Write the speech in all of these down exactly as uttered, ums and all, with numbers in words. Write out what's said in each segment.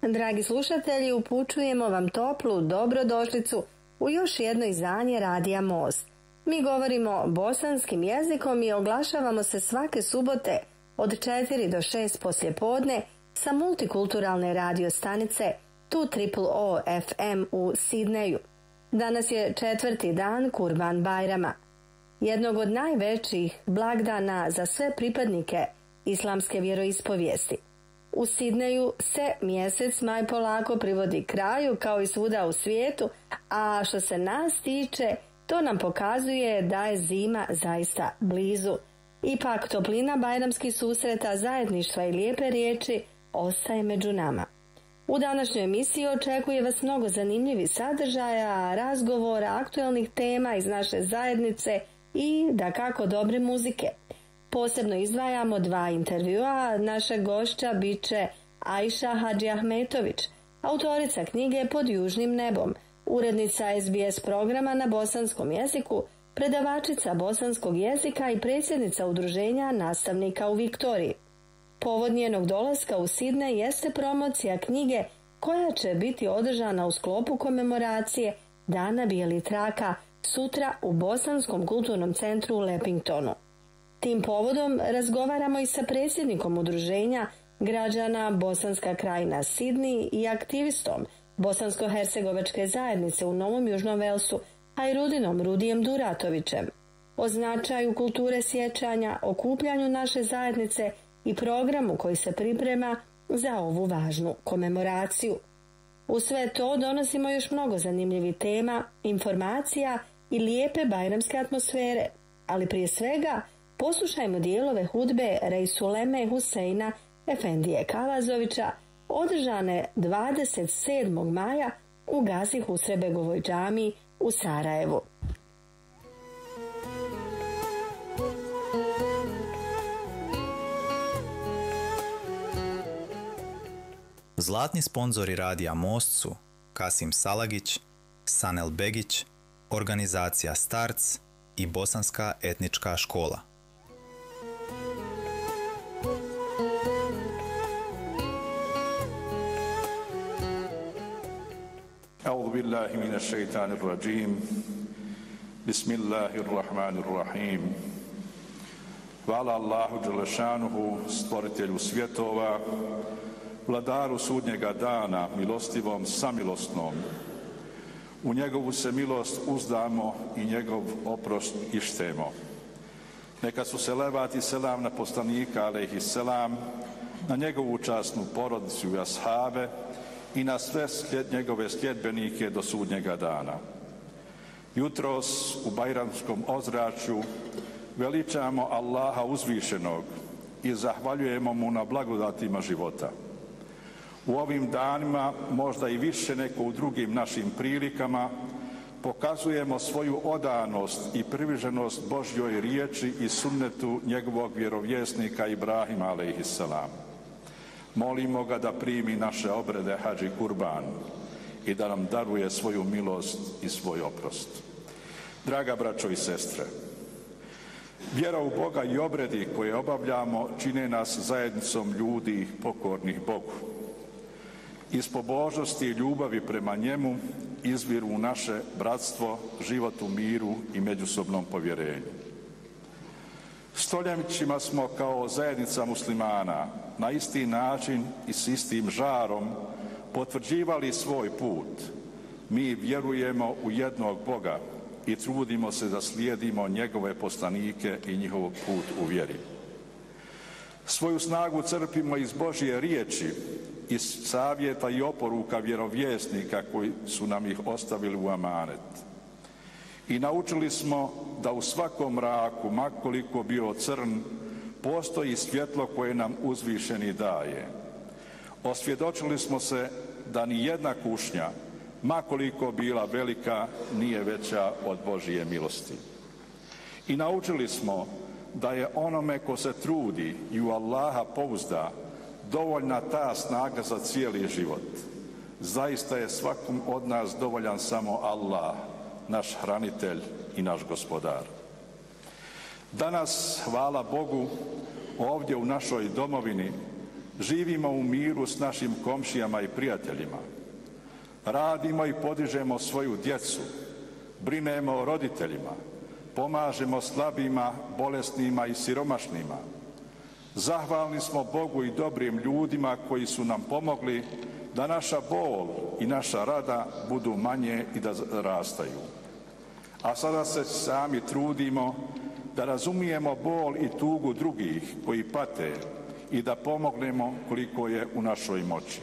Dragi slušatelji, upućujemo vam toplu dobrodošlicu u još jedno izdanje Radija Most. Mi govorimo bosanskim jezikom i oglašavamo se svake subote od četiri do šest poslijepodne sa multikulturalne radio stanice two triple O F M u Sidneju. Danas je četvrti dan Kurban Bajrama, jednog od najvećih blagdana za sve pripadnike islamske vjeroispovijesti. U Sidneju se mjesec maj polako privodi kraju kao i svuda u svijetu, a što se nas tiče, to nam pokazuje da je zima zaista blizu. Ipak toplina bajramskih susreta, zajedništva i lijepe riječi ostaje među nama. U današnjoj emisiji očekuje vas mnogo zanimljivih sadržaja, razgovora, aktualnih tema iz naše zajednice i dakako dobre muzike. Posebno izdvajamo dva intervjua. Naša gošća bit će Ajša Hadžiahmetović, autorica knjige Pod južnim nebom, urednica S B S programa na bosanskom jeziku, predavačica bosanskog jezika i predsjednica udruženja nastavnika u Viktoriji. Povod njenog dolaska u Sidnej jeste promocija knjige koja će biti održana u sklopu komemoracije Dana bijelih traka sutra u Bosanskom kulturnom centru u Lepingtonu. Tim povodom razgovaramo i sa predsjednikom udruženja građana Bosanska krajina Sidney i aktivistom Bosansko-hercegovačke zajednice u Novom Južnom Velsu, Hajrudinom Rudijem Duratovićem, o značaju kulture sjećanja, okupljanju naše zajednice i programu koji se priprema za ovu važnu komemoraciju. U sve to donosimo još mnogo zanimljivih tema, informacija i lijepe bajramske atmosfere, ali prije svega poslušajmo dijelove hudbe Reisuleme Huseina Efendije Kalazovića održane dvadeset sedmog maja u Gazi Husrebegovoj džamiji u Sarajevu. Zlatni sponzori Radija Most su Kasim Salagić, Sanel Begić, organizacija Starc i Bosanska etnička škola. A'udhu billahi minash shaitanir rajim. Bismillahir rahmanir rahim. Hvala Allahu dželešanuhu, stvoritelju svjetova, vladaru sudnjega dana, milostivom, samilosnom. U njegovu se milost uzdamo i njegov oprost ištemo. Neka su selavat i selam na poslanika alejhi selam, na njegovu časnu porodicu i ashabe i na sve slijed, njegove sljedbenike do sudnjega dana. Jutros u bajramskom ozračju veličamo Allaha uzvišenog i zahvaljujemo mu na blagodatima života. U ovim danima, možda i više nego u drugim našim prilikama, pokazujemo svoju odanost i privrženost Božjoj riječi i sunnetu njegovog vjerovjesnika Ibrahima alejhi selam. Molimo ga da primi naše obrede Hadži Kurban i da nam daruje svoju milost i svoj oprost. Draga braćo i sestre, vjera u Boga i obredi koje obavljamo čine nas zajednicom ljudi pokornih Bogu. Iz pobožnosti i ljubavi prema njemu izviru u naše bratstvo, život u miru i međusobnom povjerenju. Stoljećima smo kao zajednica muslimana na isti način i s istim žarom potvrđivali svoj put. Mi vjerujemo u jednog Boga i trudimo se da slijedimo njegove poslanike i njihov put u vjeri. Svoju snagu crpimo iz Božje riječi, iz savjeta i oporuka vjerovjesnika koji su nam ih ostavili u amanet. I naučili smo da u svakom mraku, ma koliko bio crn, postoji svjetlo koje nam uzvišeni daje. Osvjedočili smo se da ni jedna kušnja, ma koliko bila velika, nije veća od Božje milosti. I naučili smo da je onome ko se trudi i u Allaha pouzda dovoljna ta snaga za cijeli život. Zaista je svakom od nas dovoljan samo Allah, naš hranitelj i naš gospodar. Danas, hvala Bogu, ovdje u našoj domovini živimo u miru s našim komšijama i prijateljima, radimo i podižemo svoju djecu, brinemo o roditeljima, pomažemo slabima, bolesnima i siromašnima. Zahvalni smo Bogu i dobrim ljudima koji su nam pomogli da naša bol i naša rada budu manje i da rastaju. A sada se sami trudimo da razumijemo bol i tugu drugih koji pate i da pomognemo koliko je u našoj moći.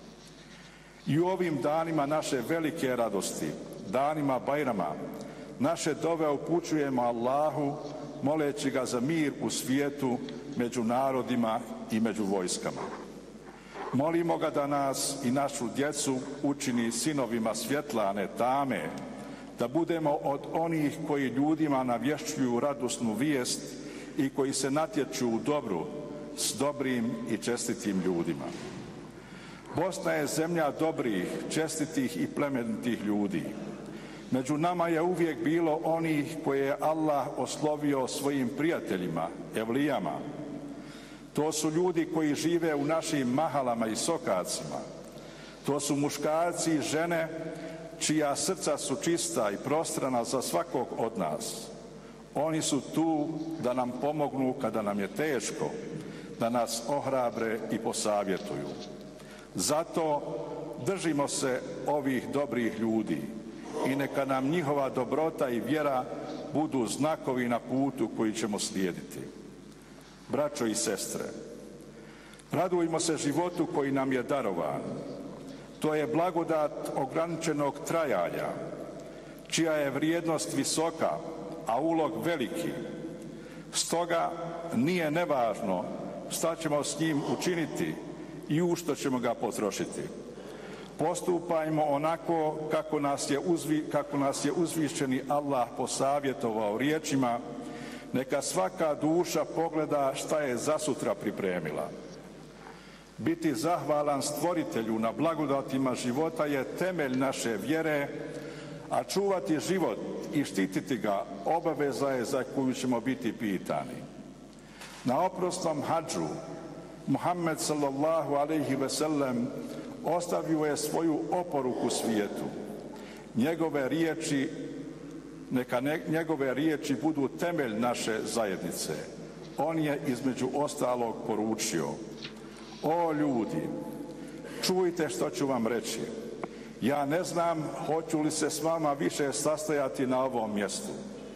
I u ovim danima naše velike radosti, danima Bajrama, naše dove upućujemo Allahu, moleći ga za mir u svijetu, među narodima i među vojskama. Molimo ga da nas i našu djecu učini sinovima svjetla, a ne tame, da budemo od onih koji ljudima navješćuju radosnu vijest i koji se natječu u dobru s dobrim i čestitim ljudima. Bosna je zemlja dobrih, čestitih i plemenitih ljudi. Među nama je uvijek bilo onih koje je Allah oslovio svojim prijateljima, evlijama. To su ljudi koji žive u našim mahalama i sokacima. To su muškarci i žene čija srca su čista i prostrana za svakog od nas. Oni su tu da nam pomognu kada nam je teško, da nas ohrabre i posavjetuju. Zato držimo se ovih dobrih ljudi i neka nam njihova dobrota i vjera budu znakovi na putu koji ćemo slijediti. Braćo i sestre, radujmo se životu koji nam je darovan. To je blagodat ograničenog trajanja, čija je vrijednost visoka, a ulog veliki. Stoga nije nevažno šta ćemo s njim učiniti i u što ćemo ga potrošiti. Postupajmo onako kako nas je, uzvi, kako nas je uzvišeni Allah posavjetovao riječima: neka svaka duša pogleda šta je zasutra pripremila. Biti zahvalan Stvoritelju na blagodatima života je temelj naše vjere, a čuvati život i štititi ga obaveza je za koju ćemo biti pitani. Na oprosnom hadžu Muhammed sallallahu alejhi ve sellem ostavio je svoju oporuku svijetu. Njegove riječi, neka ne, njegove riječi budu temelj naše zajednice. On je između ostalog poručio: o ljudi, čujte što ću vam reći. Ja ne znam hoću li se s vama više sastajati na ovom mjestu.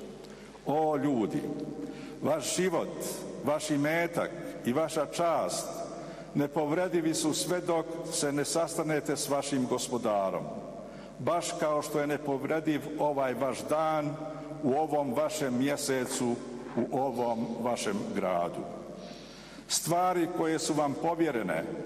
O ljudi, vaš život, vaš imetak i vaša čast nepovredivi su sve dok se ne sastanete s vašim gospodarom, baš kao što je nepovrediv ovaj vaš dan u ovom vašem mjesecu, u ovom vašem gradu. Stvari koje su vam povjerene